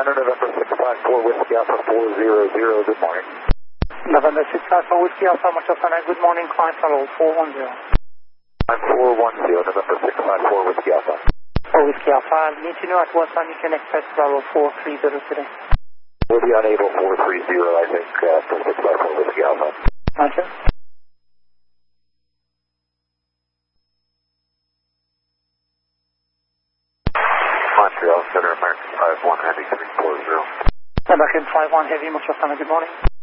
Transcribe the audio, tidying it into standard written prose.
Center, November 654 Whiskey Alpha 400, good morning. November 654 Whiskey Alpha, Montana, good morning, climb level 410. I'm 410, November 654 Whiskey Alpha. For Whiskey Alpha, I need to know at what time you can expect level 430 today. We'll be unable 430, I think, for 654 Whiskey Alpha. Roger. Montreal Center, American 51 Heavy 340. American 51 Heavy, Montana, good morning.